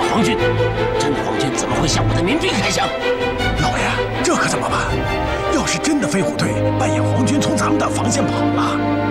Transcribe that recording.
皇军，真皇军怎么会向我的民兵开枪？ 老爷，这可怎么办？要是真的飞虎队扮演皇军从咱们的防线跑了，